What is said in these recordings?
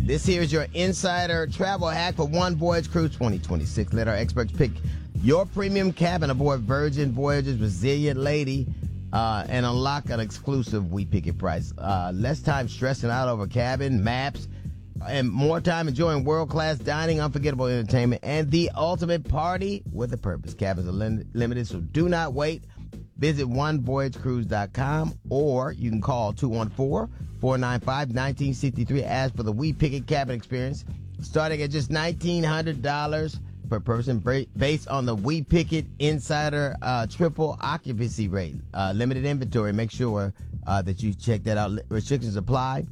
This here is your insider travel hack for One Voyage Cruise 2026. Let our experts pick your premium cabin aboard Virgin Voyages Resilient Lady and unlock an exclusive We Pick It price. Less time stressing out over cabin, maps, and more time enjoying world-class dining, unforgettable entertainment, and the ultimate party with a purpose. Cabins are limited, so do not wait. Visit onevoyagecruise.com or you can call 214-495-1963. Ask for the We Pick It cabin experience, starting at just $1,900 per person, based on the We Pick It Insider triple occupancy rate. Limited inventory. Make sure that you check that out. Restrictions apply.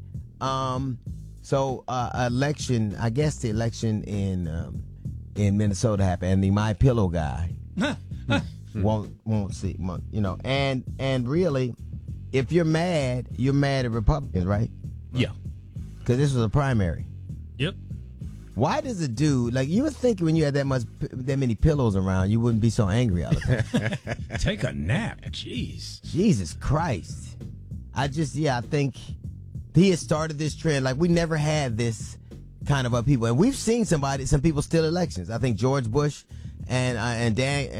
Election. I guess the election in Minnesota happened, and the My Pillow guy won't see, and really, if you're mad at Republicans, right? Yeah, because this was a primary. Yep. Why does a dude, like, you would think when you had that many pillows around, you wouldn't be so angry all the time. Take a nap. Jeez. Jesus Christ. I think he has started this trend. Like, we never had this kind of upheaval. And we've seen some people steal elections. I think George Bush and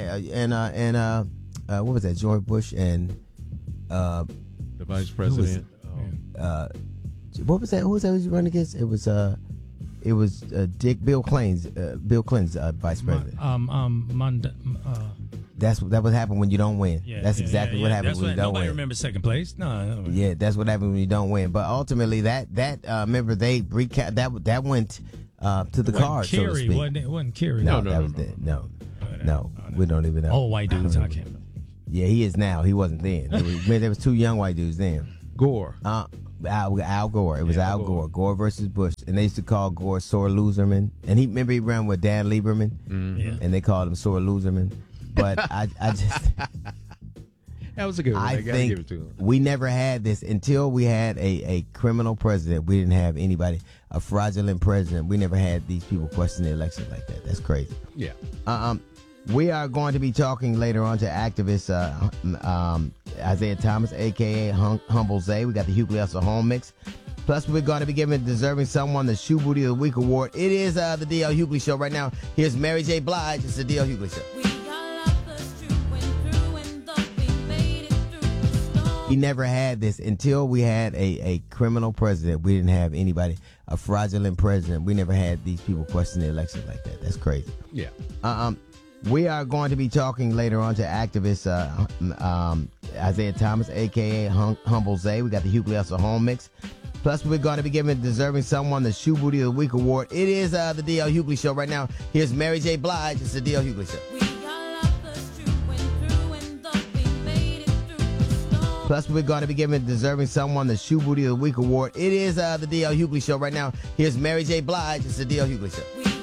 what was that? George Bush and the vice president. What was that? Who was that who was running against? It was Bill Clinton's vice president. That's what happened when you don't win. That's exactly what happens when you don't win. Nobody remembers second place. No. Yeah, that's what happens when you don't win. But ultimately, remember they recap that went to the cards, so to speak. It wasn't Kerry. No, we don't even know. Old white dudes. I can't. Yeah, he is now. He wasn't then. There was two young white dudes then. Gore. Al Gore. It was Al Gore. Gore versus Bush, and they used to call Gore sore loserman. And he ran with Dan Lieberman, and they called him sore loserman. But I just that was a good one. I gotta think give it to him. We never had this until we had a criminal president. We didn't have anybody, a fraudulent president. We never had these people question the election like that. That's crazy. Yeah. We are going to be talking later on to activist Isaiah Thomas, a.k.a. Humble Zay. We got the Hughley Hustle Home Mix. Plus, we're going to be giving deserving someone the Shoe Booty of the Week award. It is the D.L. Hughley Show right now. Here's Mary J. Blige. It's the D.L. Hughley Show. We never had this until we had a criminal president. We didn't have anybody, a fraudulent president. We never had these people question the election like that. That's crazy. Yeah. We are going to be talking later on to activist Isaiah Thomas, a.k.a. Humble Zay. We got the Hughley Hustle Home Mix. Plus, we're going to be giving deserving someone the Shoe Booty of the Week award. It is the D.L. Hughley Show right now. Here's Mary J. Blige. It's the D.L. Hughley Show. Plus, we're going to be giving deserving someone the Shoe Booty of the Week award. It is the D.L. Hughley Show right now. Here's Mary J. Blige. It's the D.L. Hughley Show.